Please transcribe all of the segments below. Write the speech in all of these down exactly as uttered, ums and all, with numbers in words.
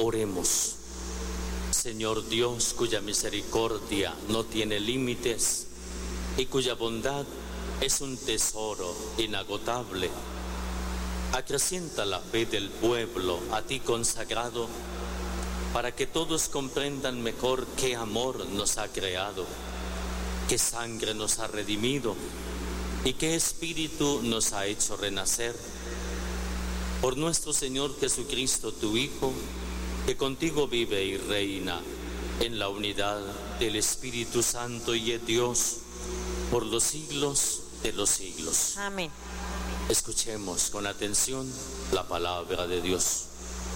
Oremos. Señor Dios, cuya misericordia no tiene límites y cuya bondad es un tesoro inagotable, acrecienta la fe del pueblo a ti consagrado, para que todos comprendan mejor qué amor nos ha creado, qué sangre nos ha redimido y qué espíritu nos ha hecho renacer. Por nuestro Señor Jesucristo, tu Hijo, que contigo vive y reina en la unidad del Espíritu Santo y es Dios por los siglos de los siglos. Amén. Escuchemos con atención la palabra de Dios.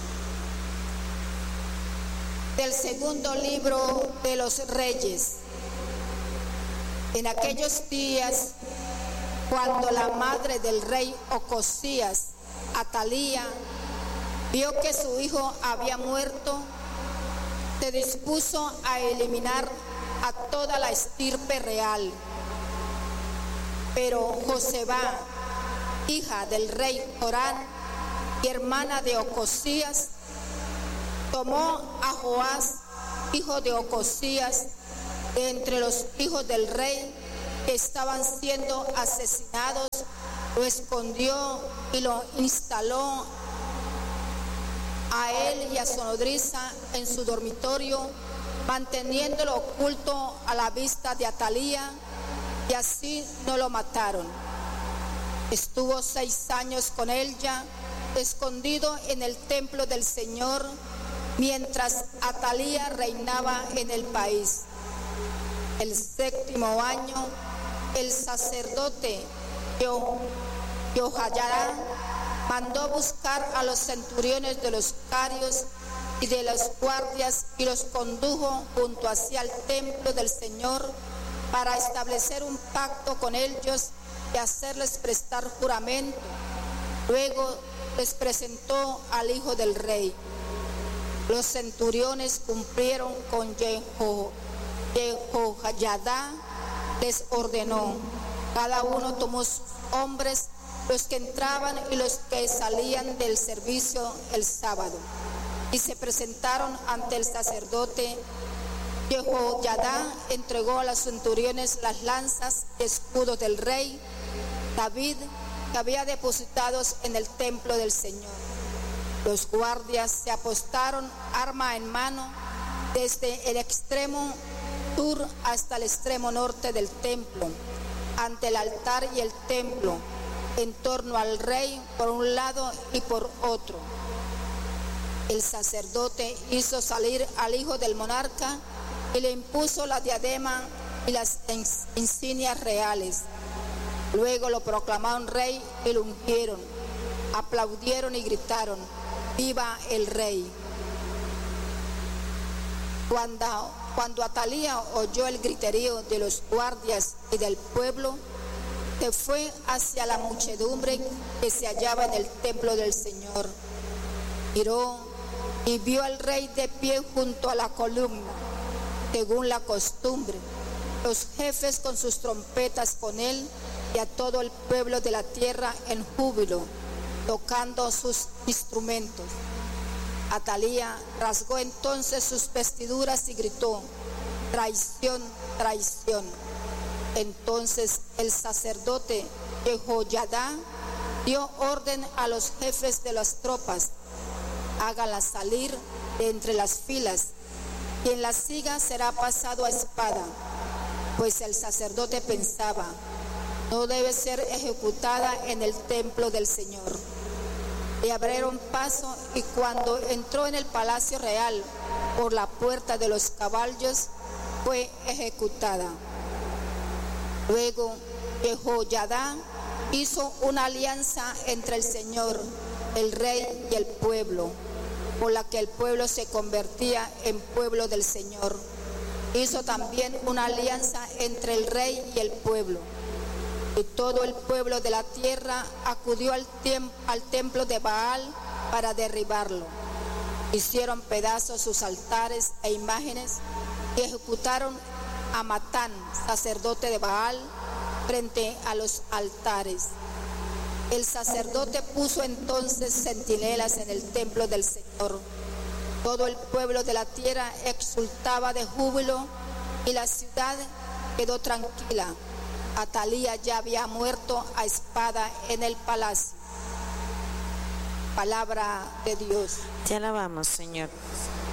Del segundo libro de los Reyes. En aquellos días, cuando la madre del rey Ocosías, Atalía, vio que su hijo había muerto, se dispuso a eliminar a toda la estirpe real. Pero Joseba, hija del rey Jorán y hermana de Ocosías, tomó a Joás, hijo de Ocosías, de entre los hijos del rey que estaban siendo asesinados, lo escondió y lo instaló a él y a su nodriza en su dormitorio, manteniéndolo oculto a la vista de Atalía, y así no lo mataron. Estuvo seis años con ella, escondido en el templo del Señor, mientras Atalía reinaba en el país. El séptimo año, el sacerdote Jehoiada mandó buscar a los centuriones de los carios y de los guardias y los condujo junto hacia el templo del Señor para establecer un pacto con ellos y hacerles prestar juramento. Luego les presentó al hijo del rey. Los centuriones cumplieron con Jehoiada, les ordenó. Cada uno tomó sus hombres, los que entraban y los que salían del servicio el sábado, y se presentaron ante el sacerdote. Jehoiada entregó a los centuriones las lanzas y escudos del rey David, que había depositados en el templo del Señor. Los guardias se apostaron arma en mano desde el extremo sur hasta el extremo norte del templo, ante el altar y el templo, en torno al rey por un lado y por otro. El sacerdote hizo salir al hijo del monarca y le impuso la diadema y las insignias reales. Luego lo proclamaron rey y lo ungieron. Aplaudieron y gritaron: ¡viva el rey! Cuando, cuando Atalía oyó el griterío de los guardias y del pueblo, se fue hacia la muchedumbre que se hallaba en el templo del Señor. Miró y vio al rey de pie junto a la columna, según la costumbre, los jefes con sus trompetas con él y a todo el pueblo de la tierra en júbilo, tocando sus instrumentos. Atalía rasgó entonces sus vestiduras y gritó: traición, traición. Entonces el sacerdote Jehoiada dio orden a los jefes de las tropas: hágala salir de entre las filas, quien la siga será pasado a espada. Pues el sacerdote pensaba: no debe ser ejecutada en el templo del Señor. Le abrieron paso, y cuando entró en el palacio real por la puerta de los caballos, fue ejecutada. Luego Jehoiada hizo una alianza entre el Señor, el rey y el pueblo, por la que el pueblo se convertía en pueblo del Señor. Hizo también una alianza entre el rey y el pueblo. Y todo el pueblo de la tierra acudió al, tem- al templo de Baal para derribarlo. Hicieron pedazos sus altares e imágenes y ejecutaron a Matán, sacerdote de Baal, frente a los altares. El sacerdote puso entonces centinelas en el templo del Señor Todo el pueblo de la tierra exultaba de júbilo y la ciudad quedó tranquila. Atalía ya había muerto a espada en el palacio. Palabra de Dios. Te alabamos, Señor.